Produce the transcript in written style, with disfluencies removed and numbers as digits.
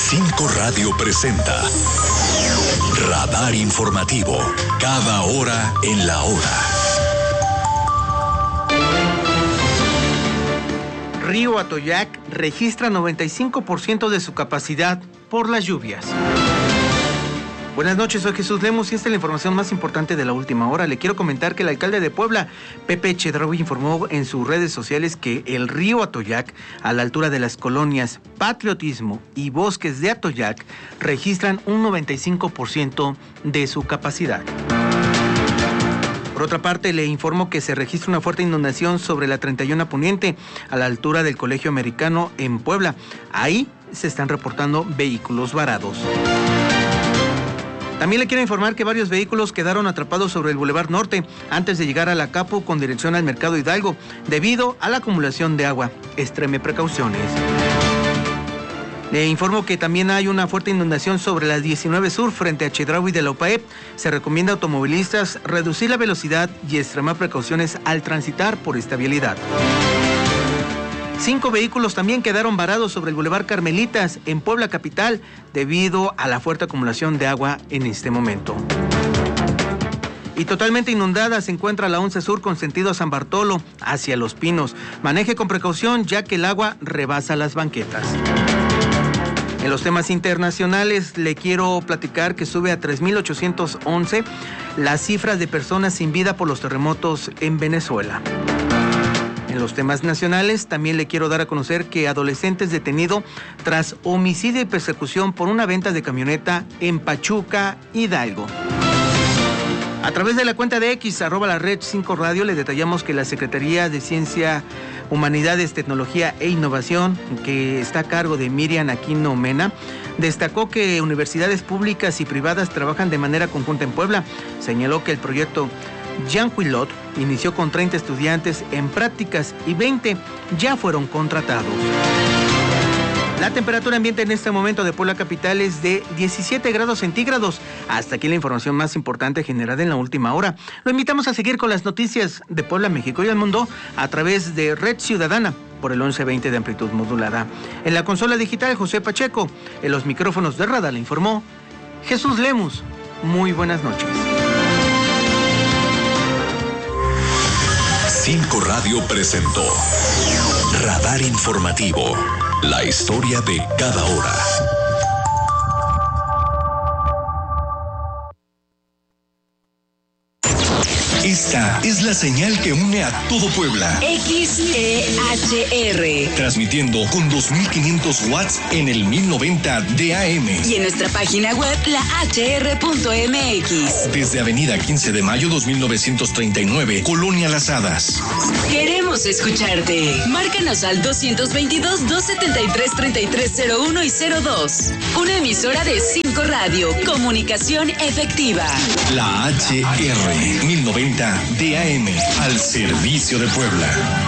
5 Radio presenta Radar Informativo, cada hora en la hora. Río Atoyac registra 95% de su capacidad por las lluvias. Buenas noches, soy Jesús Lemus y esta es la información más importante de la última hora. Le quiero comentar que el alcalde de Puebla, Pepe Chedraui, informó en sus redes sociales que el río Atoyac, a la altura de las colonias Patriotismo y Bosques de Atoyac, registran un 95% de su capacidad. Por otra parte, le informo que se registra una fuerte inundación sobre la 31 Poniente, a la altura del Colegio Americano en Puebla. Ahí se están reportando vehículos varados. También le quiero informar que varios vehículos quedaron atrapados sobre el Boulevard Norte antes de llegar a la Capu con dirección al Mercado Hidalgo debido a la acumulación de agua. Extreme precauciones. Le informo que también hay una fuerte inundación sobre la 19 Sur frente a Chedraui de la UPAEP. Se recomienda a automovilistas reducir la velocidad y extremar precauciones al transitar por esta vialidad. 5 vehículos también quedaron varados sobre el Boulevard Carmelitas en Puebla capital debido a la fuerte acumulación de agua en este momento. Y totalmente inundada se encuentra la 11 Sur con sentido a San Bartolo hacia Los Pinos. Maneje con precaución ya que el agua rebasa las banquetas. En los temas internacionales le quiero platicar que sube a 3.811 las cifras de personas sin vida por los terremotos en Venezuela. En los temas nacionales también le quiero dar a conocer que adolescentes detenido tras homicidio y persecución por una venta de camioneta en Pachuca, Hidalgo. A través de la cuenta de X, @lared5radio, le detallamos que la Secretaría de Ciencia, Humanidades, Tecnología e Innovación, que está a cargo de Miriam Aquino Mena, destacó que universidades públicas y privadas trabajan de manera conjunta en Puebla. Señaló que el proyecto Jean Quilot inició con 30 estudiantes en prácticas y 20 ya fueron contratados. La temperatura ambiente en este momento de Puebla capital es de 17 grados centígrados. Hasta aquí la información más importante generada en la última hora. Lo invitamos a seguir con las noticias de Puebla, México y el mundo a través de Red Ciudadana por el 1120 de amplitud modulada. En la consola digital, José Pacheco. En los micrófonos de Radar le informó Jesús Lemus. Muy buenas noches. 5 Radio presentó Radar Informativo, la historia de cada hora. Esta es la señal que une a todo Puebla. XEHR. Transmitiendo con 2500 watts en el 1090 de AM. Y en nuestra página web, lahr.mx. Desde Avenida 15 de Mayo 2939, Colonia Las Hadas. Queremos escucharte. Márcanos al 222-273-3301 y 02. Una emisora de 5 Radio. Comunicación efectiva. La HR 1090 DAM, al servicio de Puebla.